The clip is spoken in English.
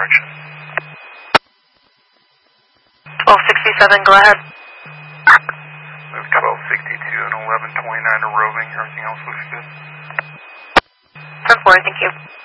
direction. 1267, go ahead. Move 1262 and 1129 to roving. Everything else looks good. 10-4, thank you.